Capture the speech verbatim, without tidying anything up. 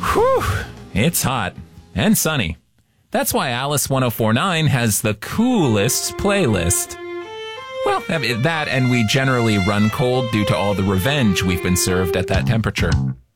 Whew, it's hot and sunny. That's why Alice ten forty-nine has the coolest playlist. Well, that and we generally run cold due to all the revenge we've been served at that temperature.